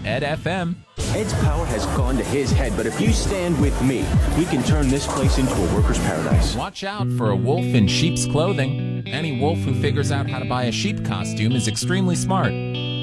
Ed FM. Ed's power has gone to his head, but if you stand with me, we can turn this place into a worker's paradise. Watch out for a wolf in sheep's clothing. Any wolf who figures out how to buy a sheep costume is extremely smart.